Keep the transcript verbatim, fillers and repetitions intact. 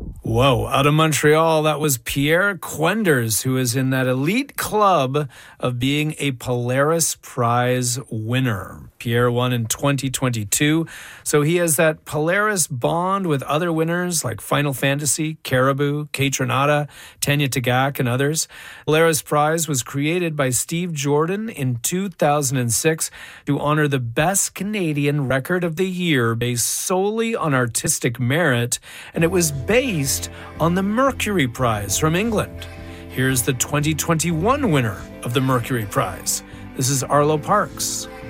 Whoa, out of Montreal, that was Pierre Quenders, who is in that elite club of being a Polaris Prize winner. Pierre won in twenty twenty-two, so he has that Polaris bond with other winners like Final Fantasy, Caribou, Kaytranada, Tanya Tagaq, and others. Polaris Prize was created by Steve Jordan in two thousand six to honor the best Canadian record of the year based solely on artistic merit, and it was based on the Mercury Prize from England. Here's the twenty twenty-one winner of the Mercury Prize. This is Arlo Parks.